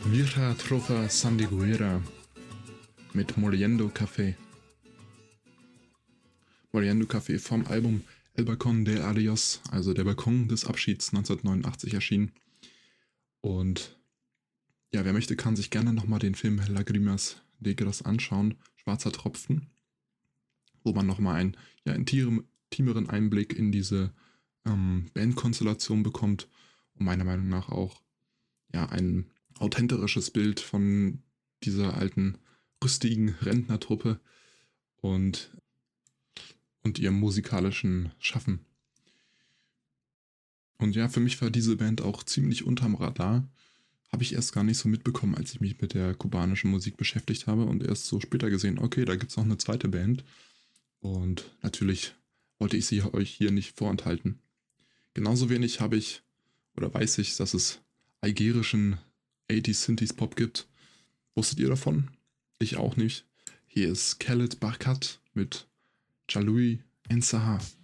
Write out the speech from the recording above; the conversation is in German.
Vieja Trova Sandiguera mit Moliendo Café. Moliendo Café vom Album El Balcón de Adiós, also der Balkon des Abschieds, 1989 erschienen. Und ja, wer möchte, kann sich gerne nochmal den Film Lágrimas Negras anschauen, Schwarzer Tropfen, wo man nochmal einen intimeren Einblick in diese Bandkonstellation bekommt und meiner Meinung nach auch ein authentisches Bild von dieser alten, rüstigen Rentnertruppe und ihrem musikalischen Schaffen. Und ja, für mich war diese Band auch ziemlich unterm Radar. Habe ich erst gar nicht so mitbekommen, als ich mich mit der kubanischen Musik beschäftigt habe und erst so später gesehen, okay, da gibt es noch eine zweite Band. Und natürlich wollte ich sie euch hier nicht vorenthalten. Genauso wenig weiß ich, dass es algerischen 80s Synthes Pop gibt. Wusstet ihr davon? Ich auch nicht. Hier ist Khaled Barkat mit Jaloui En Sahar.